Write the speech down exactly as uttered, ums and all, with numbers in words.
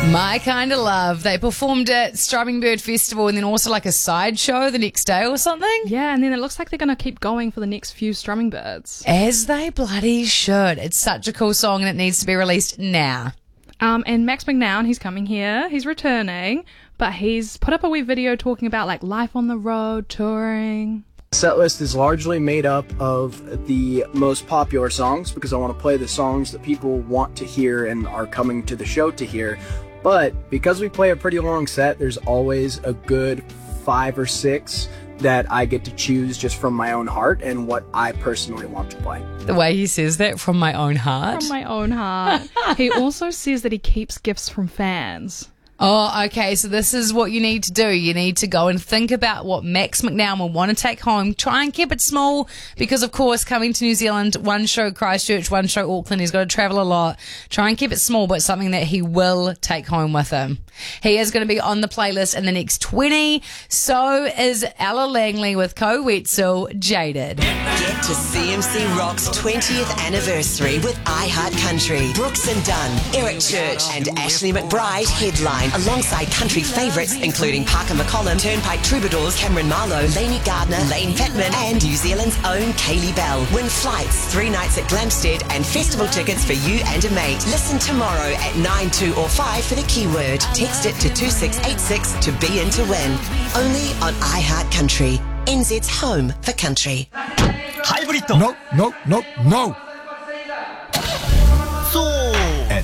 My Kind of Love. They performed at Strumming Bird Festival and then also like a sideshow the next day or something. Yeah, and then it looks like they're going to keep going for the next few Strumming Birds. As they bloody should. It's such a cool song and it needs to be released now. Um, and Max McNown, he's coming here. He's returning, but he's put up a wee video talking about like life on the road, touring. Setlist is largely made up of the most popular songs because I want to play the songs that people want to hear and are coming to the show to hear. But because we play a pretty long set, there's always a good five or six that I get to choose just from my own heart and what I personally want to play. The way he says that, from my own heart. From my own heart. He also says that he keeps gifts from fans. Oh, okay. So this is what you need to do. You need to go and think about what Max McNown will want to take home. Try and keep it small because, of course, coming to New Zealand, one show Christchurch, one show Auckland. He's got to travel a lot. Try and keep it small, but something that he will take home with him. He is going to be on the playlist in the next twenty. So is Ella Langley with Ko Wetzel, Jaded. Get to C M C Rock's twentieth anniversary with iHeartCountry. Brooks and Dunn, Eric Church and Ashley McBride headline alongside country favourites including Parker McCollum, Turnpike Troubadours, Cameron Marlowe, Lainey Gardner, Lane Fatman and New Zealand's own Kaylee Bell. Win flights, three nights at Glamstead and festival tickets for you and a mate. Listen tomorrow at nine, two or five for the keyword. Text it to two six eight six to be in to win. Only on iHeartCountry, N Z's home for country. No, no, no, no.